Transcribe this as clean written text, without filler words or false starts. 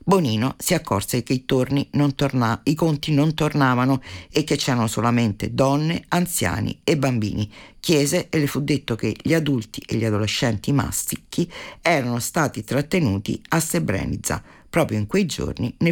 Bonino si accorse che i conti non tornavano e che c'erano solamente donne, anziani e bambini. Chiese e le fu detto che gli adulti e gli adolescenti maschi erano stati trattenuti a Srebrenica. Proprio in quei giorni ne